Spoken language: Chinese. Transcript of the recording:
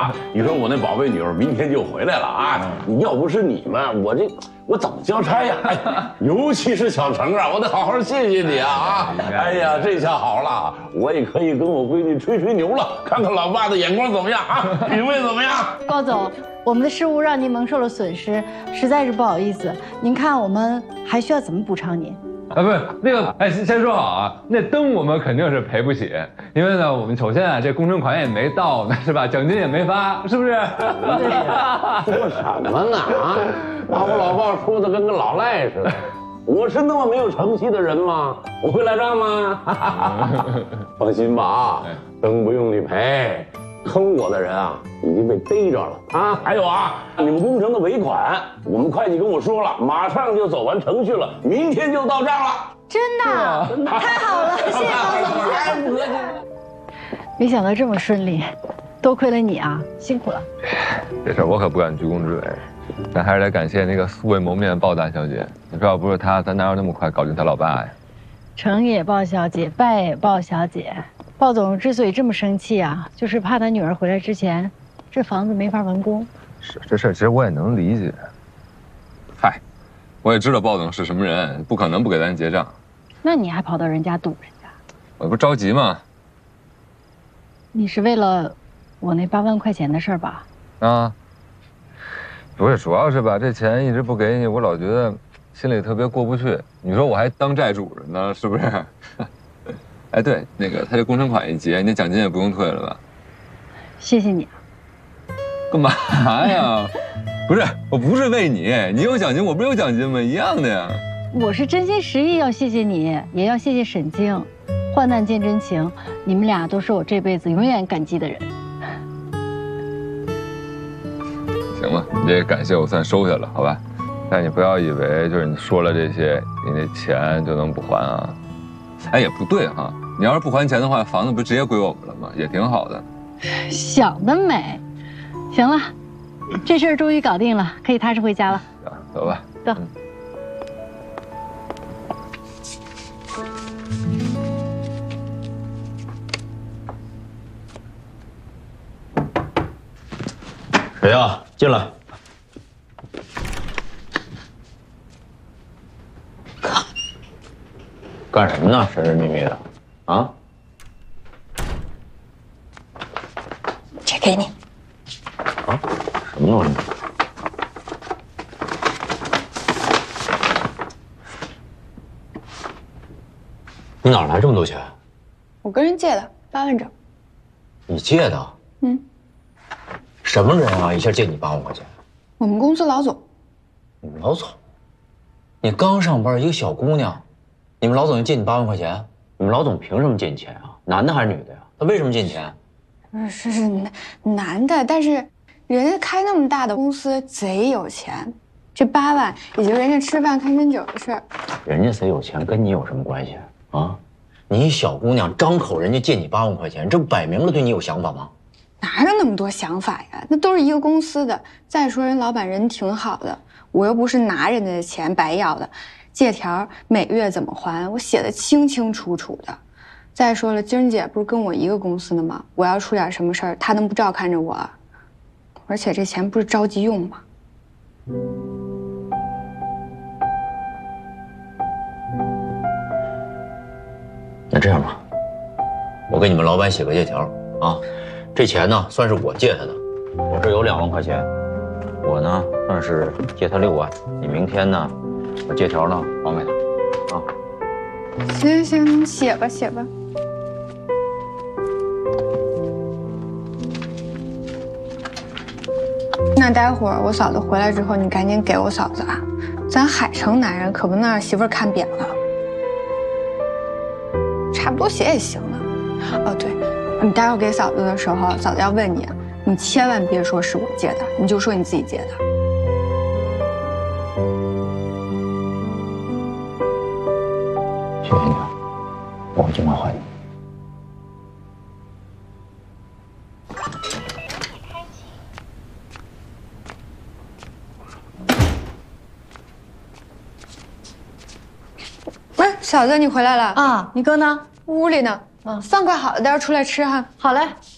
啊！你说我那宝贝女儿明天就回来了啊！你要不是你们，我怎么交差呀？尤其是小程啊，我得好好谢谢你啊！哎呀，这下好了，我也可以跟我闺女吹吹牛了，看看老爸的眼光怎么样啊？品味怎么样？ 高总，我们的事务让您蒙受了损失，实在是不好意思。您看我们还需要怎么补偿您？ 啊，不是那个，哎，先说好啊，那灯我们肯定是赔不起，因为呢，我们首先啊，这工程款也没到呢，是吧？奖金也没发，是不是？ 说什么呢啊？把我老爸说的跟个老赖似的。我是那么没有诚信的人吗？我会赖账吗？放心吧啊，灯不用你赔。坑我的人啊，已经被逮着了啊！还有啊，你们工程的尾款，我们会计跟我说了，马上就走完程序了，明天就到账了。 真的？太好了，谢谢高总。没想到这么顺利，多亏了你啊，辛苦了。 这事我可不敢居功至伟，但还是得感谢那个素未谋面的鲍大小姐。你说要不是她，咱哪有那么快搞定她老爸呀？ 成也鲍小姐，败也鲍小姐。鲍总之所以这么生气啊，就是怕他女儿回来之前，这房子没法完工。 是这事儿，其实我也能理解。嗨，我也知道鲍总是什么人，不可能不给咱结账。 那你还跑到人家堵人家？ 我不着急吗？ 你是为了我那8万块钱的事儿吧？ 啊，不是，主要是吧，这钱一直不给你，我老觉得心里特别过不去。你说我还当债主着呢，是不是？哎，对，那个他这工程款一结，你那奖金也不用退了吧？ 谢谢你啊。 干嘛呀？不是，我不是为你，你有奖金，我不是有奖金吗？一样的呀。 我是真心实意要谢谢你，也要谢谢沈晶。患难见真情，你们俩都是我这辈子永远感激的人。 行吧，你这感谢我算收下了，好吧？但你不要以为就是你说了这些，你那钱就能不还啊？哎，也不对哈，你要是不还钱的话，房子不直接归我们了吗？也挺好的。 想得美。行了，这事儿终于搞定了，可以踏实回家了。 走吧。 走。 谁呀？进来。干什么呢？神神秘秘的，啊？ 这给你。 啊？什么东西？你哪来这么多钱？ 我跟人借的8万整。 你借的？ 嗯。 什么人啊？一下借你8万块钱？ 我们公司老总。 你们老总？你刚上班，一个小姑娘。你们老总就借你8万块钱？你们老总凭什么借你钱啊？男的还是女的呀？他为什么借你钱？ 是男的，但是人家开那么大的公司，贼有钱。这8万也就人家吃饭看春酒的事儿。 人家贼有钱，跟你有什么关系啊？你一小姑娘张口人家借你8万块钱，这不摆明了对你有想法吗？ 哪有那么多想法呀？那都是一个公司的。再说人老板人挺好的，我又不是拿人家的钱白要的。借条每月怎么还，我写的清清楚楚的。再说了，晶姐不是跟我一个公司的吗？我要出点什么事儿，她能不照看着我？而且这钱不是着急用吗？ 那这样吧，我给你们老板写个借条啊，这钱呢算是我借他的，我这有2万块钱，我呢算是借他6万，你明天呢？把借条呢还给他，啊。 行，写吧。那待会儿我嫂子回来之后，你赶紧给我嫂子啊，咱海城男人可不能让媳妇儿看扁了。差不多写也行了。哦，对，你待会儿给嫂子的时候，嫂子要问你，你千万别说是我借的，你就说你自己借的。 谢谢你啊，我会尽快还你。 喂，嫂子，你回来了啊？你哥呢？ 屋里呢。饭快好了，待会儿出来吃哈。 好嘞。